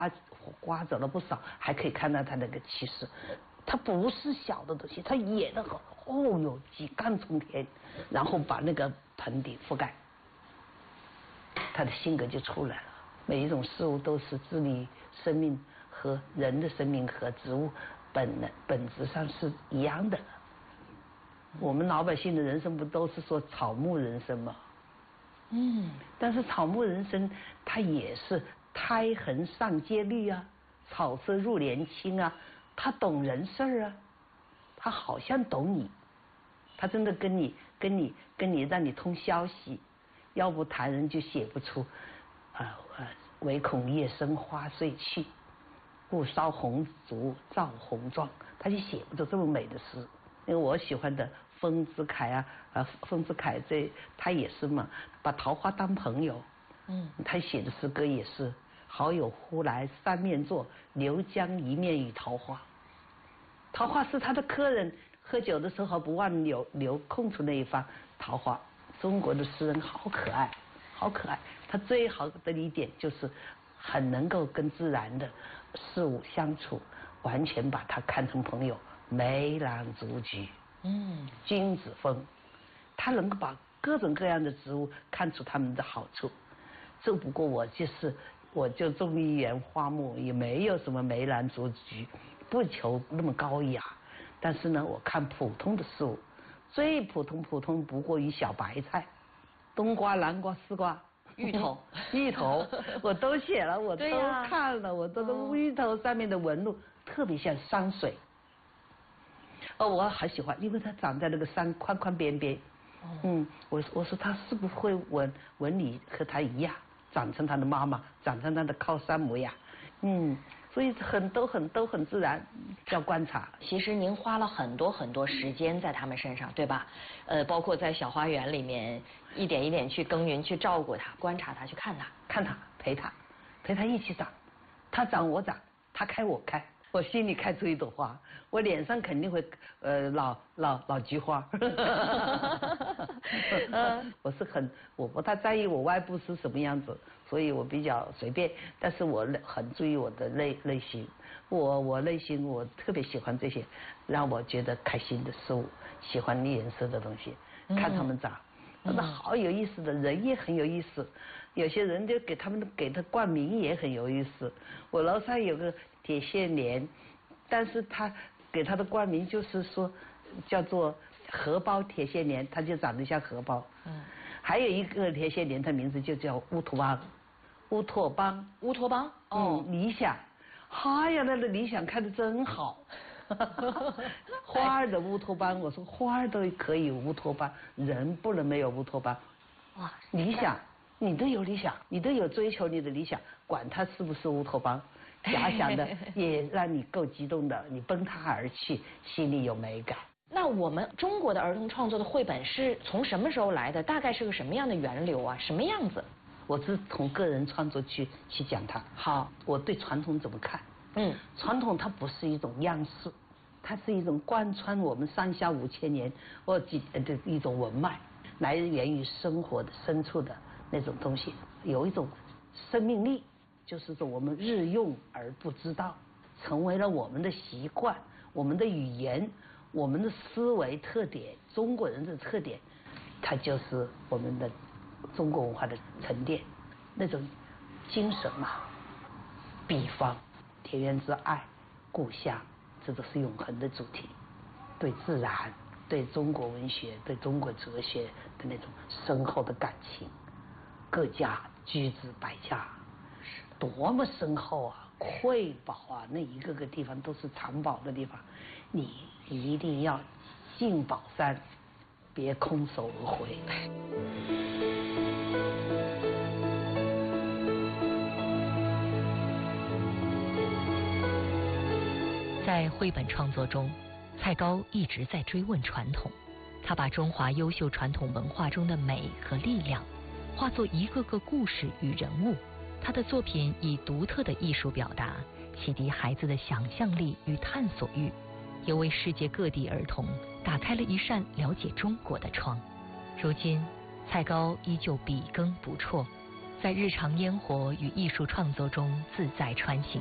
刮走了不少，还可以看到它那个气势。它不是小的东西，它野的很，哦哟，几干冲天，然后把那个盆底覆盖，他的性格就出来了。每一种事物都是治理生命和人的生命和植物本质上是一样的。我们老百姓的人生不都是说草木人生吗？但是草木人生它也是胎痕上阶绿啊，草色入帘青啊，他懂人事儿啊，他好像懂你，他真的跟你让你通消息，要不谈人就写不出唯恐夜深花碎去，故烧红烛照红妆，他就写不出这么美的诗。因为我喜欢的丰子恺丰子恺他也是嘛，把桃花当朋友。他写的诗歌也是好友忽来三面坐，流江一面与桃花。桃花是他的客人，喝酒的时候不忘留空出那一方桃花。中国的诗人好可爱，好可爱。他最好的一点就是很能够跟自然的事物相处，完全把它看成朋友。梅兰竹菊，君子风，他能够把各种各样的植物看出它们的好处。只不过我就种一园花木，也没有什么梅兰竹菊，不求那么高雅。但是呢，我看普通的事物，最普通不过于小白菜，冬瓜、南瓜、丝瓜、 芋头， 我都写了，我都看了，我都芋头上面的纹路特别像山水。我还喜欢，因为它长在那个山宽宽边边。我说它是不是会纹理和它一样，长成它的妈妈，长成它的靠山模样。所以都很自然，叫观察。 其实您花了很多时间在他们身上，对吧？包括在小花园里面一点一点去耕耘，去照顾它，观察它，去看它， 陪它一起长，它长我长，它开我开。我心里开出一朵花，我脸上肯定会老菊花。我不太在意我外部是什么样子，所以我比较随便，但是我很注意我的内心。我内心我特别喜欢这些让我觉得开心的事物，喜欢颜色的东西，看他们长。真的好有意思的，人也很有意思，有些人就给他冠名也很有意思。我楼上有个铁线莲，但是他给他的冠名就是说叫做荷包铁线莲，它就长得像荷包。还有一个铁线莲，它名字就叫乌托邦。理想。哎呀，那个理想看得真好。花儿的乌托邦，我说花儿都可以乌托邦，人不能没有乌托邦。理想，你都有理想，你都有追求你的理想，管它是不是乌托邦，假想的也让你够激动的，你奔它而去，心里有美感。 那我们中国的儿童创作的绘本是从什么时候来的？大概是个什么样的源流啊？什么样子？ 我是从个人创作去讲它。 好， 我对传统怎么看？传统它不是一种样式，它是一种贯穿我们上下5000年的一种文脉，来源于生活的深处的那种东西，有一种生命力，就是说我们日用而不知道，成为了我们的习惯，我们的语言，我们的思维特点，中国人的特点，它就是我们的中国文化的沉淀，那种精神嘛。比方田园之爱、故乡，这都是永恒的主题。对自然、对中国文学、对中国哲学的那种深厚的感情，各家居之百家，多么深厚啊！瑰宝啊，那一个个地方都是藏宝的地方，你一定要进宝山，别空手而回。 在绘本创作中，蔡高一直在追问传统，他把中华优秀传统文化中的美和力量化作一个个故事与人物。他的作品以独特的艺术表达，启迪孩子的想象力与探索欲，也为世界各地儿童打开了一扇了解中国的窗。如今，蔡高依旧笔耕不辍， 在日常烟火与艺术创作中自在穿行。